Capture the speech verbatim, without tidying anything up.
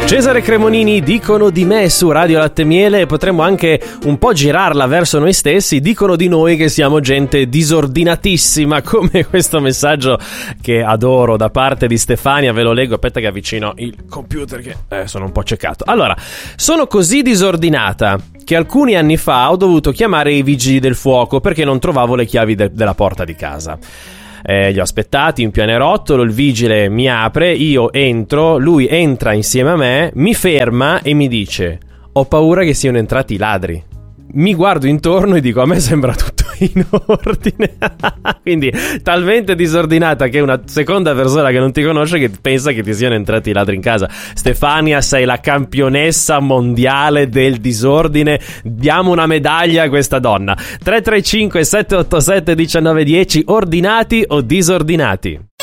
Cesare Cremonini, dicono di me su Radio Latte Miele, e potremmo anche un po' girarla verso noi stessi. Dicono di noi che siamo gente disordinatissima, come questo messaggio che adoro da parte di Stefania. Ve lo leggo, aspetta che avvicino il computer che eh, sono un po' ceccato. Allora, sono così disordinata che alcuni anni fa ho dovuto chiamare i vigili del fuoco perché non trovavo le chiavi de- della porta di casa. Eh, li ho aspettati in pianerottolo, il vigile mi apre, io entro, lui entra insieme a me, mi ferma e mi dice: ho paura che siano entrati i ladri. Mi guardo intorno e dico: a me sembra tutto in ordine. Quindi talmente disordinata che una seconda persona che non ti conosce che pensa che ti siano entrati i ladri in casa. Stefania, sei la campionessa mondiale del disordine, diamo una medaglia a questa donna. Tre tre cinque sette otto sette uno nove uno zero, ordinati o disordinati?